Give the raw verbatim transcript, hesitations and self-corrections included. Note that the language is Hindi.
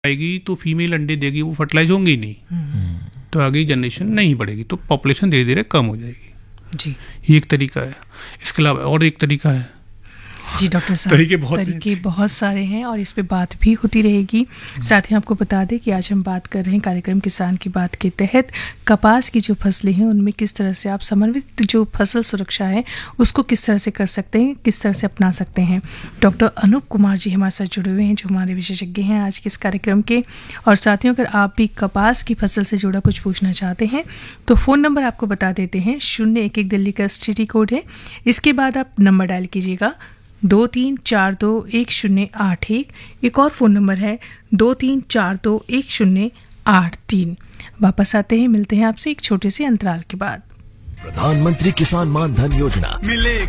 आएगी तो फीमेल अंडे देगी, वो फर्टिलाइज होंगी नहीं, तो आगे जनरेशन नहीं बढ़ेगी, तो पॉपुलेशन धीरे धीरे कम हो जाएगी जी। ये एक तरीका है। इसके अलावा और एक तरीका है जी डॉक्टर साहब, तरीके बहुत तरीके बहुत सारे हैं और इस पे बात भी होती रहेगी। साथ ही आपको बता दें कि आज हम बात कर रहे हैं कार्यक्रम किसान की बात के तहत कपास की जो फसलें हैं उनमें किस तरह से आप समन्वित जो फसल सुरक्षा है उसको किस तरह से कर सकते हैं, किस तरह से अपना सकते हैं। डॉक्टर अनूप कुमार जी हमारे साथ जुड़े हुए हैं जो हमारे विशेषज्ञ हैं आज के इस कार्यक्रम के। और साथियों, अगर आप भी कपास की फसल से जुड़ा कुछ पूछना चाहते हैं तो फ़ोन नंबर आपको बता देते हैं, शून्य एक एक दिल्ली का एस टी डी कोड है। इसके बाद आप नंबर डायल कीजिएगा दो तीन चार दो एक शून्य आठ एक। एक और फ़ोन नंबर है दो तीन चार दो एक शून्य आठ तीन। वापस आते हैं, मिलते हैं आपसे एक छोटे से अंतराल के बाद। प्रधानमंत्री किसान मान धन योजना मिलेगा